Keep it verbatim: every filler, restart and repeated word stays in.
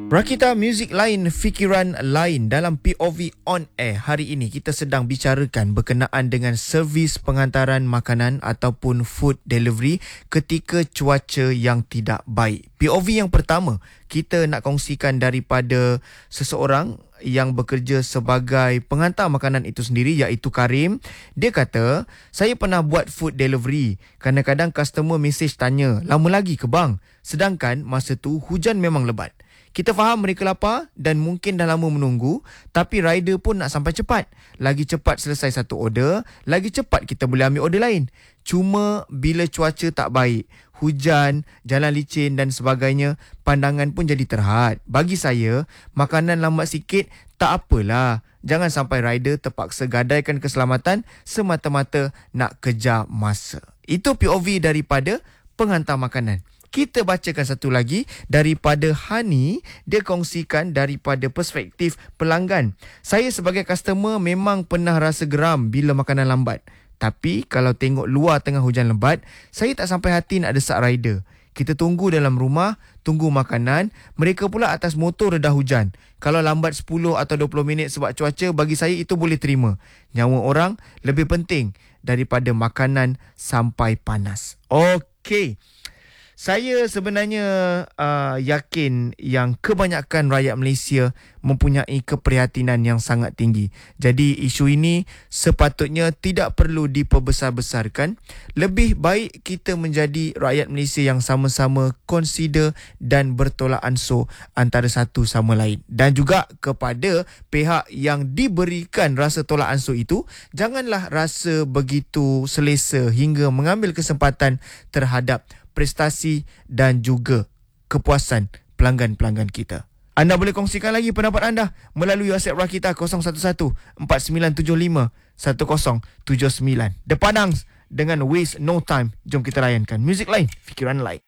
Rakita Muzik Lain, Fikiran Lain. Dalam P O V On Air hari ini kita sedang bicarakan berkenaan dengan servis pengantaran makanan ataupun food delivery ketika cuaca yang tidak baik. P O V yang pertama kita nak kongsikan daripada seseorang yang bekerja sebagai pengantar makanan itu sendiri, iaitu Karim. Dia kata, saya pernah buat food delivery. Kadang-kadang customer message tanya, lama lagi ke bang? Sedangkan masa tu hujan memang lebat. Kita faham mereka lapar dan mungkin dah lama menunggu, tapi rider pun nak sampai cepat. Lagi cepat selesai satu order, lagi cepat kita boleh ambil order lain. Cuma bila cuaca tak baik, hujan, jalan licin dan sebagainya, pandangan pun jadi terhad. Bagi saya, makanan lambat sikit tak apalah. Jangan sampai rider terpaksa gadaikan keselamatan semata-mata nak kejar masa. Itu P O V daripada pengantar makanan. Kita bacakan satu lagi daripada Hani. Dia kongsikan daripada perspektif pelanggan. Saya sebagai customer memang pernah rasa geram bila makanan lambat. Tapi kalau tengok luar tengah hujan lebat, saya tak sampai hati nak desak rider. Kita tunggu dalam rumah, tunggu makanan. Mereka pula atas motor reda hujan. Kalau lambat sepuluh atau dua puluh minit sebab cuaca, bagi saya itu boleh terima. Nyawa orang lebih penting daripada makanan sampai panas. Okey. Saya sebenarnya uh, yakin yang kebanyakan rakyat Malaysia mempunyai keprihatinan yang sangat tinggi. Jadi isu ini sepatutnya tidak perlu diperbesar-besarkan. Lebih baik kita menjadi rakyat Malaysia yang sama-sama consider dan bertolak ansur antara satu sama lain. Dan juga kepada pihak yang diberikan rasa tolak ansur itu, janganlah rasa begitu selesa hingga mengambil kesempatan terhadap prestasi dan juga kepuasan pelanggan-pelanggan kita. Anda boleh kongsikan lagi pendapat anda melalui WhatsApp Rakita kosong satu satu empat sembilan tujuh lima satu kosong tujuh sembilan. The Padang dengan Waste No Time. Jom kita layankan Muzik Lain, Fikiran Lain.